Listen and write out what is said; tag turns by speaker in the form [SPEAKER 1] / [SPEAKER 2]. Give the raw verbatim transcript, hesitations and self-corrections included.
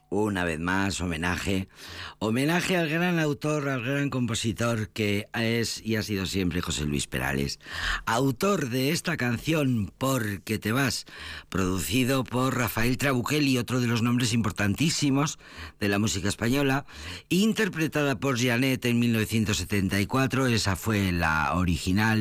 [SPEAKER 1] Una vez más, homenaje. Homenaje al gran autor, al gran compositor que es y ha sido siempre José Luis Perales. Autor de esta canción, Porque te vas, producido por Rafael Trabuchelli, otro de los nombres importantísimos de la música española, interpretada por Janet en mil novecientos setenta y cuatro, esa fue la original.